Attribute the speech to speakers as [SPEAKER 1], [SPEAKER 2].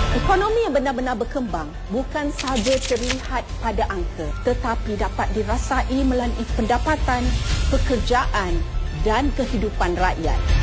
[SPEAKER 1] Ekonomi yang benar-benar berkembang bukan sahaja terlihat pada angka, tetapi dapat dirasai melalui pendapatan, pekerjaan dan kehidupan rakyat.